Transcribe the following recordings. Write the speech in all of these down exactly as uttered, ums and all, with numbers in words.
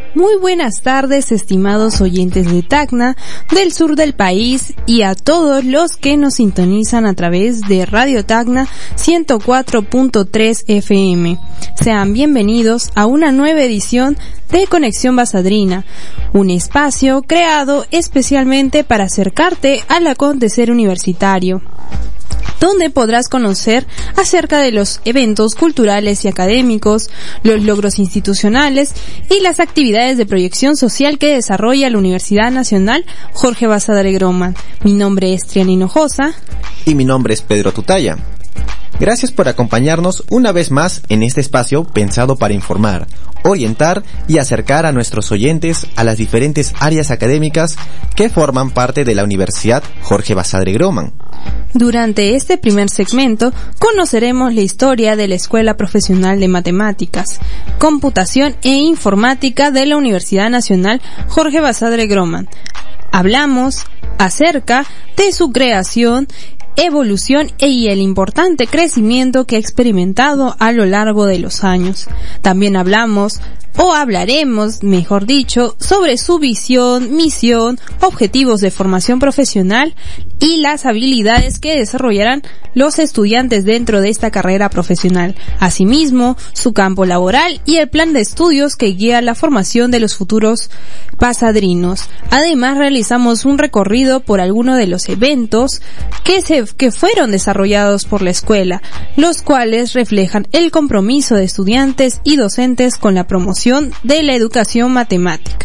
Muy buenas tardes, estimados oyentes de Tacna, del sur del país, y a todos los que nos sintonizan a través de Radio Tacna ciento cuatro punto tres F M. Sean bienvenidos a una nueva edición de Conexión Basadrina, un espacio creado especialmente para acercarte al acontecer universitario, donde podrás conocer acerca de los eventos culturales y académicos, los logros institucionales y las actividades de proyección social que desarrolla la Universidad Nacional Jorge Basadre Groman. Mi nombre es Triana Hinojosa. Y mi nombre es Pedro Tutaya. Gracias por acompañarnos una vez más en este espacio pensado para informar, orientar y acercar a nuestros oyentes a las diferentes áreas académicas que forman parte de la Universidad Jorge Basadre Groman. Durante este primer segmento conoceremos la historia de la Escuela Profesional de Matemáticas, Computación e Informática de la Universidad Nacional Jorge Basadre Groman. Hablamos acerca de su creación, evolución y el importante crecimiento que ha experimentado a lo largo de los años. También hablamos, o hablaremos, mejor dicho, sobre su visión, misión, objetivos de formación profesional y las habilidades que desarrollarán los estudiantes dentro de esta carrera profesional. Asimismo, su campo laboral y el plan de estudios que guía la formación de los futuros basadrinos. Además, realizamos un recorrido por algunos de los eventos que se que fueron desarrollados por la escuela, los cuales reflejan el compromiso de estudiantes y docentes con la promoción de la educación matemática.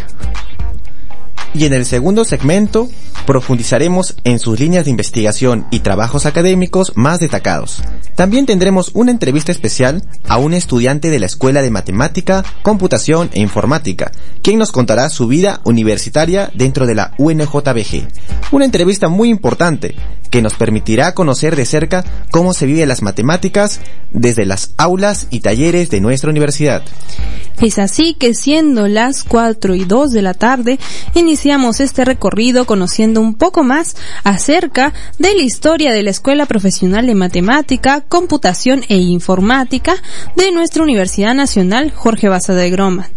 Y en el segundo segmento profundizaremos en sus líneas de investigación y trabajos académicos más destacados. También tendremos una entrevista especial a un estudiante de la Escuela de Matemática, Computación e Informática, quien nos contará su vida universitaria dentro de la U N J B G. Una entrevista muy importante que nos permitirá conocer de cerca cómo se viven las matemáticas desde las aulas y talleres de nuestra universidad. Es así que, siendo las cuatro y dos de la tarde, iniciamos este recorrido conociendo un poco más acerca de la historia de la Escuela Profesional de Matemática, Computación e Informática de nuestra Universidad Nacional Jorge Basadre Groman.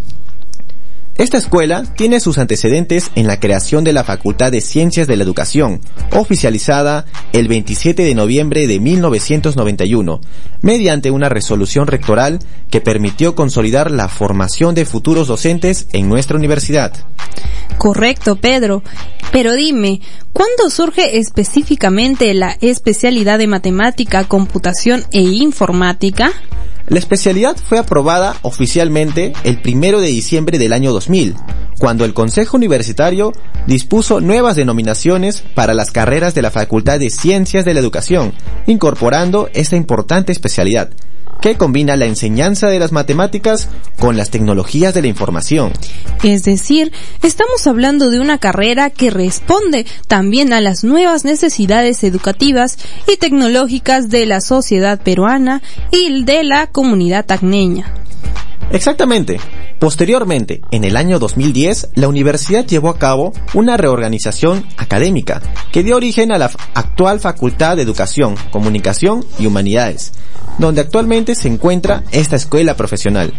Esta escuela tiene sus antecedentes en la creación de la Facultad de Ciencias de la Educación, oficializada el veintisiete de noviembre de mil novecientos noventa y uno, mediante una resolución rectoral que permitió consolidar la formación de futuros docentes en nuestra universidad. Correcto, Pedro. Pero dime, ¿cuándo surge específicamente la especialidad de Matemática, Computación e Informática? La especialidad fue aprobada oficialmente el primero de diciembre del año dos mil, cuando el Consejo Universitario dispuso nuevas denominaciones para las carreras de la Facultad de Ciencias de la Educación, incorporando esta importante especialidad, que combina la enseñanza de las matemáticas con las tecnologías de la información. Es decir, estamos hablando de una carrera que responde también a las nuevas necesidades educativas y tecnológicas de la sociedad peruana y de la comunidad tacneña. Exactamente. Posteriormente, en el año dos mil diez, la universidad llevó a cabo una reorganización académica que dio origen a la actual Facultad de Educación, Comunicación y Humanidades, donde actualmente se encuentra esta escuela profesional.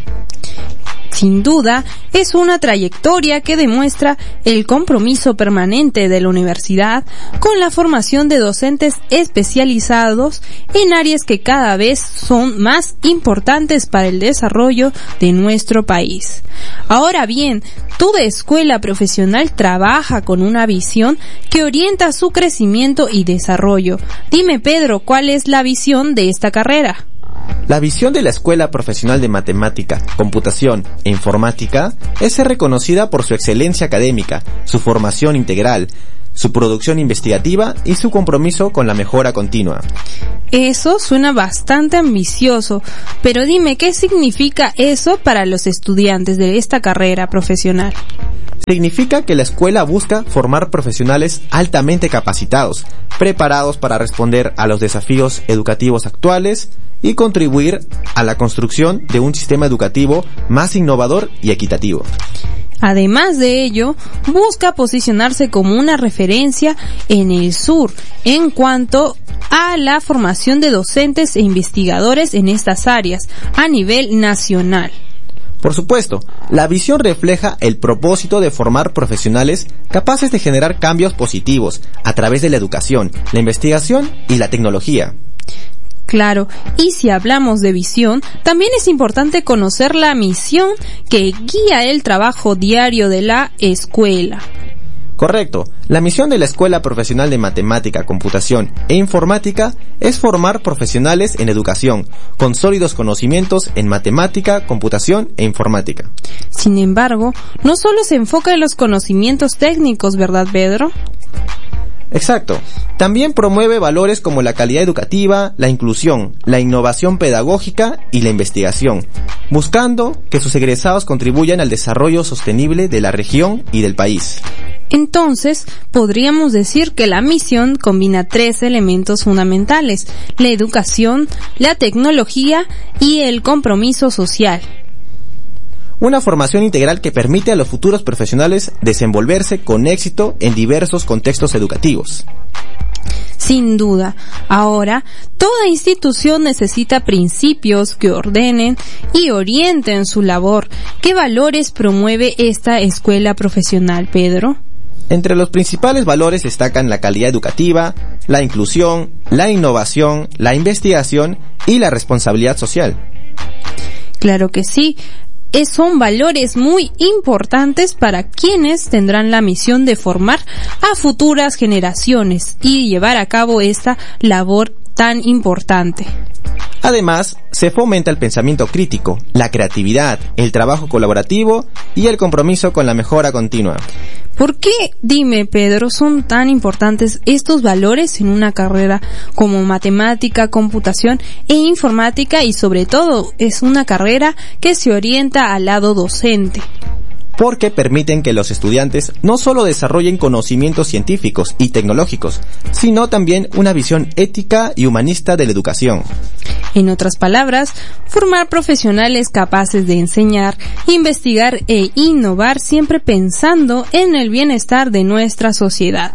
Sin duda, es una trayectoria que demuestra el compromiso permanente de la universidad con la formación de docentes especializados en áreas que cada vez son más importantes para el desarrollo de nuestro país. Ahora bien, toda escuela profesional trabaja con una visión que orienta su crecimiento y desarrollo. Dime, Pedro, ¿cuál es la visión de esta carrera? La visión de la Escuela Profesional de Matemática, Computación e Informática es ser reconocida por su excelencia académica, su formación integral, su producción investigativa y su compromiso con la mejora continua. Eso suena bastante ambicioso, pero dime, ¿qué significa eso para los estudiantes de esta carrera profesional? Significa que la escuela busca formar profesionales altamente capacitados, preparados para responder a los desafíos educativos actuales y contribuir a la construcción de un sistema educativo más innovador y equitativo. Además de ello, busca posicionarse como una referencia en el sur en cuanto a la formación de docentes e investigadores en estas áreas a nivel nacional. Por supuesto, la visión refleja el propósito de formar profesionales capaces de generar cambios positivos a través de la educación, la investigación y la tecnología. Claro, y si hablamos de visión, también es importante conocer la misión que guía el trabajo diario de la escuela. Correcto. La misión de la Escuela Profesional de Matemática, Computación e Informática es formar profesionales en educación, con sólidos conocimientos en matemática, computación e informática. Sin embargo, no solo se enfoca en los conocimientos técnicos, ¿verdad, Pedro? Exacto. También promueve valores como la calidad educativa, la inclusión, la innovación pedagógica y la investigación, buscando que sus egresados contribuyan al desarrollo sostenible de la región y del país. Entonces, podríamos decir que la misión combina tres elementos fundamentales: la educación, la tecnología y el compromiso social. Una formación integral que permite a los futuros profesionales desenvolverse con éxito en diversos contextos educativos. Sin duda. Ahora, toda institución necesita principios que ordenen y orienten su labor. ¿Qué valores promueve esta escuela profesional, Pedro? Entre los principales valores destacan la calidad educativa, la inclusión, la innovación, la investigación y la responsabilidad social. Claro que sí. Son valores muy importantes para quienes tendrán la misión de formar a futuras generaciones y llevar a cabo esta labor tan importante. Además, se fomenta el pensamiento crítico, la creatividad, el trabajo colaborativo y el compromiso con la mejora continua. ¿Por qué, dime Pedro, son tan importantes estos valores en una carrera como matemática, computación e informática, y sobre todo es una carrera que se orienta al lado docente? Porque permiten que los estudiantes no solo desarrollen conocimientos científicos y tecnológicos, sino también una visión ética y humanista de la educación. En otras palabras, formar profesionales capaces de enseñar, investigar e innovar, siempre pensando en el bienestar de nuestra sociedad.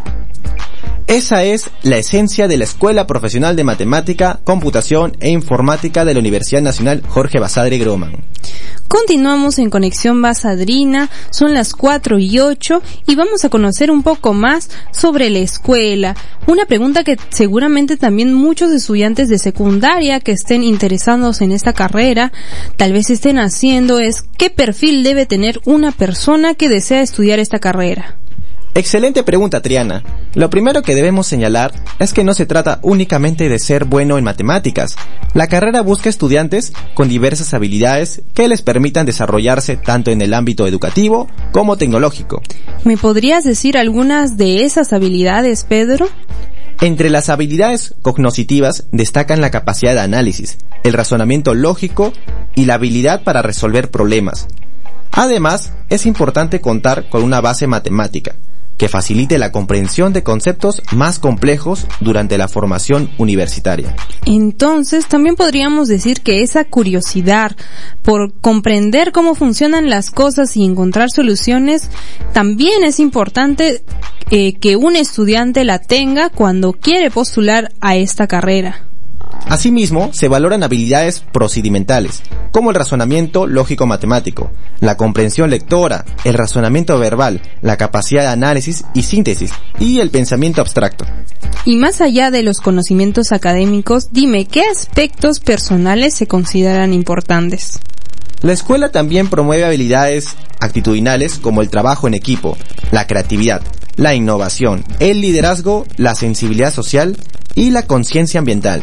Esa es la esencia de la Escuela Profesional de Matemática, Computación e Informática de la Universidad Nacional Jorge Basadre Groman. Continuamos en Conexión Basadrina, son las cuatro y ocho y vamos a conocer un poco más sobre la escuela. Una pregunta que seguramente también muchos estudiantes de secundaria que estén interesados en esta carrera tal vez estén haciendo es: ¿qué perfil debe tener una persona que desea estudiar esta carrera? Excelente pregunta, Triana. Lo primero que debemos señalar es que no se trata únicamente de ser bueno en matemáticas. La carrera busca estudiantes con diversas habilidades que les permitan desarrollarse tanto en el ámbito educativo como tecnológico. ¿Me podrías decir algunas de esas habilidades, Pedro? Entre las habilidades cognitivas destacan la capacidad de análisis, el razonamiento lógico y la habilidad para resolver problemas. Además, es importante contar con una base matemática que facilite la comprensión de conceptos más complejos durante la formación universitaria. Entonces, también podríamos decir que esa curiosidad por comprender cómo funcionan las cosas y encontrar soluciones, también es importante eh, que un estudiante la tenga cuando quiere postular a esta carrera. Asimismo, se valoran habilidades procedimentales, como el razonamiento lógico-matemático, la comprensión lectora, el razonamiento verbal, la capacidad de análisis y síntesis, y el pensamiento abstracto. Y más allá de los conocimientos académicos, dime, ¿qué aspectos personales se consideran importantes? La escuela también promueve habilidades actitudinales como el trabajo en equipo, la creatividad, la innovación, el liderazgo, la sensibilidad social y la conciencia ambiental.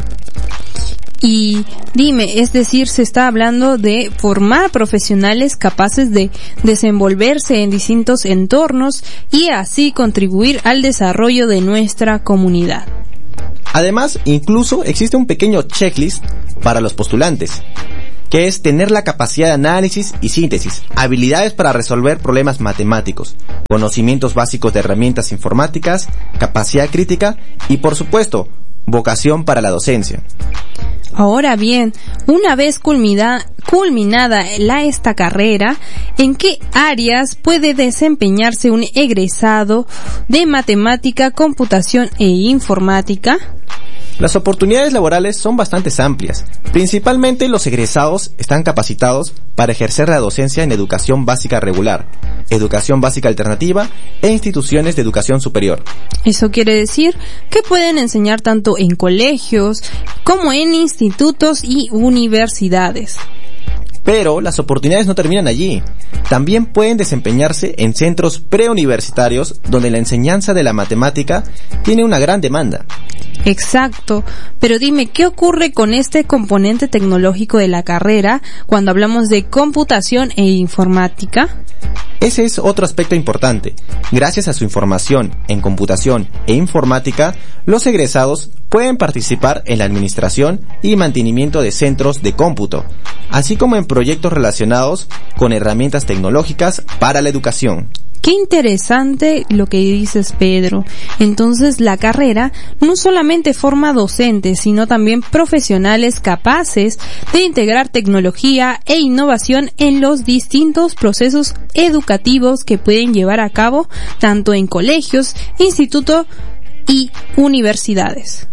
Y dime, es decir, se está hablando de formar profesionales capaces de desenvolverse en distintos entornos y así contribuir al desarrollo de nuestra comunidad. Además, incluso existe un pequeño checklist para los postulantes, que es tener la capacidad de análisis y síntesis, habilidades para resolver problemas matemáticos, conocimientos básicos de herramientas informáticas, capacidad crítica y, por supuesto, vocación para la docencia. Ahora bien, una vez culminada, culminada la esta carrera, ¿en qué áreas puede desempeñarse un egresado de matemática, computación e informática? Las oportunidades laborales son bastante amplias. Principalmente los egresados están capacitados para ejercer la docencia en educación básica regular, educación básica alternativa e instituciones de educación superior. Eso quiere decir que pueden enseñar tanto en colegios como en institutos y universidades. Pero las oportunidades no terminan allí. También pueden desempeñarse en centros preuniversitarios donde la enseñanza de la matemática tiene una gran demanda. Exacto, pero dime, ¿qué ocurre con este componente tecnológico de la carrera cuando hablamos de computación e informática? Ese es otro aspecto importante. Gracias a su información en computación e informática, los egresados pueden participar en la administración y mantenimiento de centros de cómputo, así como en proyectos relacionados con herramientas tecnológicas para la educación. Qué interesante lo que dices, Pedro. Entonces, la carrera no solamente forma docentes, sino también profesionales capaces de integrar tecnología e innovación en los distintos procesos educativos que pueden llevar a cabo tanto en colegios, institutos y universidades.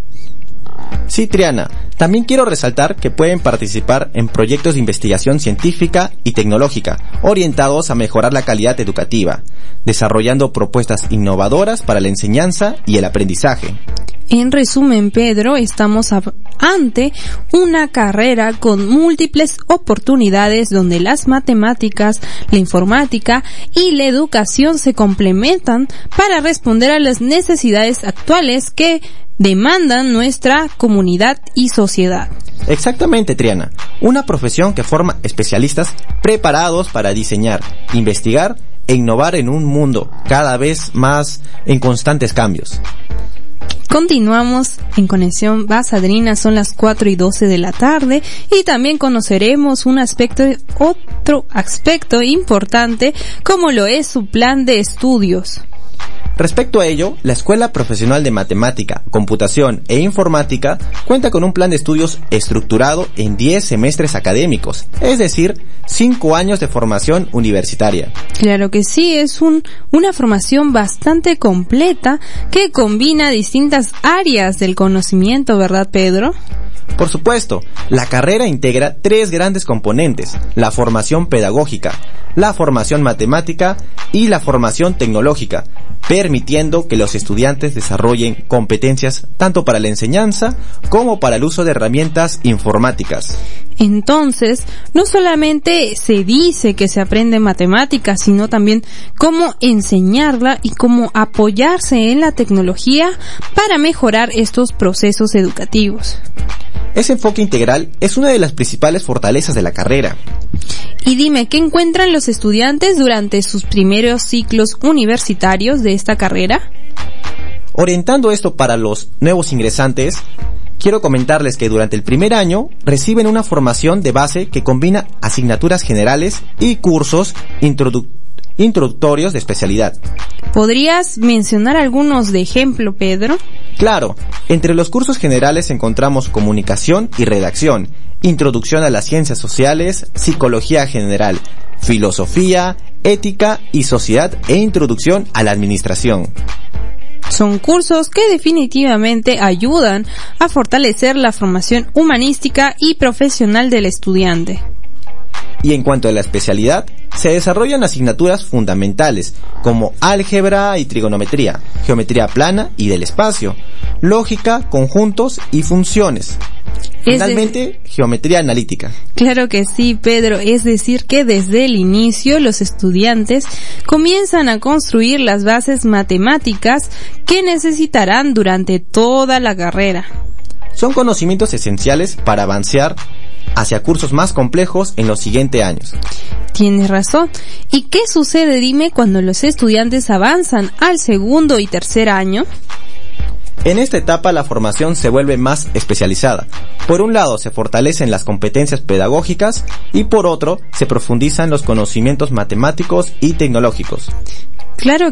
Sí, Triana, también quiero resaltar que pueden participar en proyectos de investigación científica y tecnológica orientados a mejorar la calidad educativa, desarrollando propuestas innovadoras para la enseñanza y el aprendizaje. En resumen, Pedro, estamos ante una carrera con múltiples oportunidades donde las matemáticas, la informática y la educación se complementan para responder a las necesidades actuales que demandan nuestra comunidad y sociedad. Exactamente, Triana. Una profesión que forma especialistas preparados para diseñar, investigar e innovar en un mundo cada vez más en constantes cambios. Continuamos en Conexión Basadrina, son las cuatro y doce de la tarde y también conoceremos un aspecto, otro aspecto importante como lo es su plan de estudios. Respecto a ello, la Escuela Profesional de Matemática, Computación e Informática cuenta con un plan de estudios estructurado en diez semestres académicos, es decir, cinco años de formación universitaria. Claro que sí, es un, una formación bastante completa que combina distintas áreas del conocimiento, ¿verdad, Pedro? Por supuesto, la carrera integra tres grandes componentes: la formación pedagógica, la formación matemática y la formación tecnológica, permitiendo que los estudiantes desarrollen competencias tanto para la enseñanza como para el uso de herramientas informáticas. Entonces, no solamente se dice que se aprende matemáticas, sino también cómo enseñarla y cómo apoyarse en la tecnología para mejorar estos procesos educativos. Ese enfoque integral es una de las principales fortalezas de la carrera. Y dime, ¿qué encuentran los estudiantes durante sus primeros ciclos universitarios de esta carrera? Orientando esto para los nuevos ingresantes, quiero comentarles que durante el primer año reciben una formación de base que combina asignaturas generales y cursos introdu- introductorios de especialidad. ¿Podrías mencionar algunos de ejemplo, Pedro? Claro, entre los cursos generales encontramos comunicación y redacción, introducción a las ciencias sociales, psicología general, filosofía, ética y sociedad e introducción a la administración. Son cursos que definitivamente ayudan a fortalecer la formación humanística y profesional del estudiante. Y en cuanto a la especialidad, se desarrollan asignaturas fundamentales como álgebra y trigonometría, geometría plana y del espacio, lógica, conjuntos y funciones. Finalmente, de... geometría analítica. Claro que sí, Pedro. Es decir, que desde el inicio los estudiantes comienzan a construir las bases matemáticas que necesitarán durante toda la carrera. Son conocimientos esenciales para avanzar hacia cursos más complejos en los siguientes años. Tienes razón. ¿Y qué sucede, dime, cuando los estudiantes avanzan al segundo y tercer año? En esta etapa la formación se vuelve más especializada. Por un lado se fortalecen las competencias pedagógicas y por otro se profundizan los conocimientos matemáticos y tecnológicos. Claro